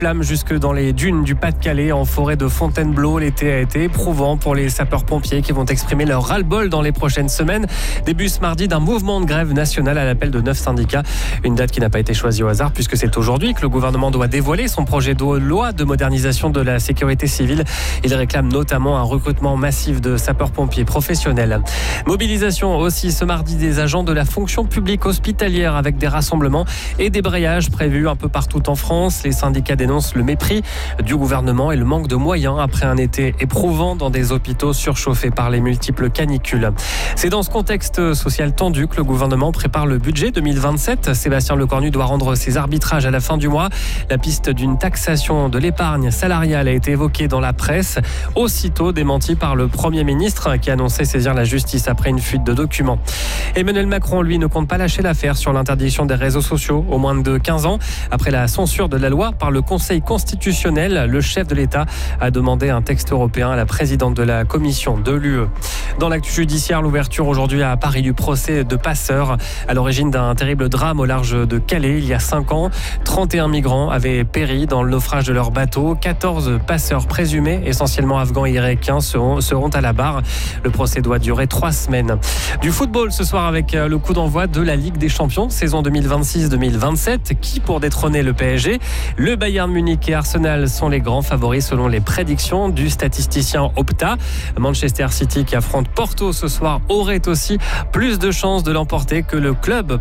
Flammes jusque dans les dunes du Pas-de-Calais, en forêt de Fontainebleau. L'été a été éprouvant pour les sapeurs-pompiers qui vont exprimer leur ras-le-bol dans les prochaines semaines. Début ce mardi d'un mouvement de grève nationale à l'appel de 9 syndicats. Une date qui n'a pas été choisie au hasard puisque c'est aujourd'hui que le gouvernement doit dévoiler son projet de loi de modernisation de la sécurité civile. Il réclame notamment un recrutement massif de sapeurs-pompiers professionnels. Mobilisation aussi ce mardi des agents de la fonction publique hospitalière avec des rassemblements et débrayages prévus un peu partout en France. Les syndicats dénoncent le mépris du gouvernement et le manque de moyens après un été éprouvant dans des hôpitaux surchauffés par les multiples canicules. C'est dans ce contexte social tendu que le gouvernement prépare le budget 2027. Sébastien Lecornu doit rendre ses arbitrages à la fin du mois. La piste d'une taxation de l'épargne salariale a été évoquée dans la presse, aussitôt démentie par le Premier ministre qui annonçait saisir la justice après une fuite de documents. Emmanuel Macron, lui, ne compte pas lâcher l'affaire sur l'interdiction des réseaux sociaux aux moins de 15 ans. Après la censure de la loi par le Conseil constitutionnel, le chef de l'État a demandé un texte européen à la présidente de la commission de l'UE. Dans l'actu judiciaire, l'ouverture aujourd'hui à Paris du procès de passeurs à l'origine d'un terrible drame au large de Calais. Il y a 5 ans, 31 migrants avaient péri dans le naufrage de leur bateau. 14 passeurs présumés, essentiellement afghans et irakiens, seront à la barre. Le procès doit durer 3 semaines. Du football ce soir avec le coup d'envoi de la Ligue des Champions, saison 2026-2027. Qui pour détrôner le PSG? Le Bayern Munich et Arsenal sont les grands favoris selon les prédictions du statisticien Opta. Manchester City qui affronte Porto ce soir aurait aussi plus de chances de l'emporter que le club